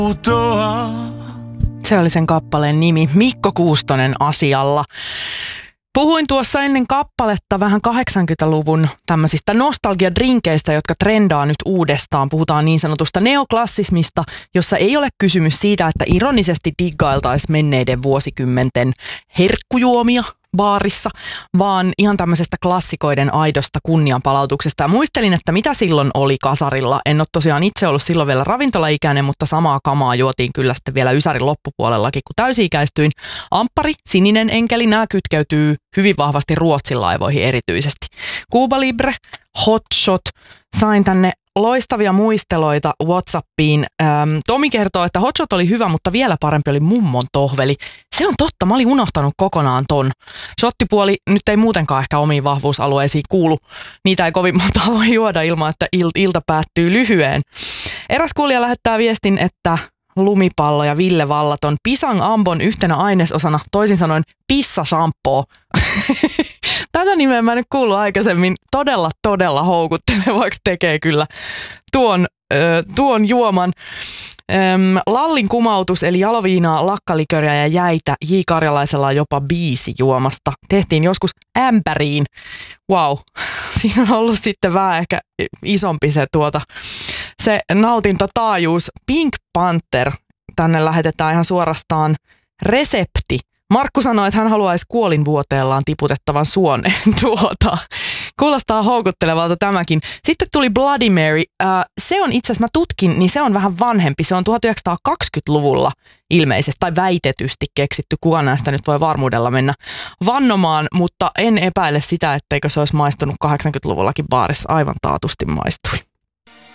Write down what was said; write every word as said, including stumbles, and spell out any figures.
Se oli sen kappaleen nimi, Mikko Kuustonen asialla. Puhuin tuossa ennen kappaletta vähän kahdeksankymmentäluvun tämmöisistä nostalgiadrinkeistä, jotka trendaa nyt uudestaan. Puhutaan niin sanotusta neoklassismista, jossa ei ole kysymys siitä, että ironisesti diggailtaisiin menneiden vuosikymmenten herkkujuomia baarissa, vaan ihan tämmöisestä klassikoiden aidosta kunnianpalautuksesta. Ja muistelin, että mitä silloin oli kasarilla. En ole tosiaan itse ollut silloin vielä ravintolaikäinen, mutta samaa kamaa juotiin kyllä sitten vielä ysärin loppupuolellakin, kun täysi-ikäistyin. Amppari, sininen enkeli, nämä kytkeytyy hyvin vahvasti Ruotsin laivoihin erityisesti. Cuba Libre, Hot Shot, sain tänne loistavia muisteloita WhatsAppiin. Ähm, Tomi kertoo, että Hot Shot oli hyvä, mutta vielä parempi oli mummon tohveli. Se on totta, mä olin unohtanut kokonaan ton. Shottipuoli nyt ei muutenkaan ehkä omiin vahvuusalueisiin kuulu. Niitä ei kovin monta voi juoda ilman, että il- ilta päättyy lyhyeen. Eräs kuulija lähettää viestin, että lumipallo ja Ville Vallaton Pisang Ambon yhtenä ainesosana, toisin sanoen pissa-shampoo. Tätä nimeä mä en nyt kuullut aikaisemmin. Todella, todella houkuttelevaksi tekee kyllä tuon, ö, tuon juoman. Öm, Lallin kumautus eli jaloviinaa, lakkaliköriä ja jäitä. J. Karjalaisella on jopa biisi juomasta. Tehtiin joskus ämpäriin. Wow, siinä on ollut sitten vähän ehkä isompi se tuota, se nautintotaajuus. Pink Panther, tänne lähetetään ihan suorastaan resepti. Markku sanoi, että hän haluaisi kuolinvuoteellaan tiputettavan suoneen tuota. Kuulostaa houkuttelevalta tämäkin. Sitten tuli Bloody Mary. Äh, se on itse asiassa, mä tutkin, niin se on vähän vanhempi. Se on tuhatyhdeksänsataakaksikymmentäluvulla ilmeisesti tai väitetysti keksitty. Kuka näistä nyt voi varmuudella mennä vannomaan, mutta en epäile sitä, etteikö se olisi maistunut kahdeksankymmentäluvullakin baarissa. Aivan taatusti maistui.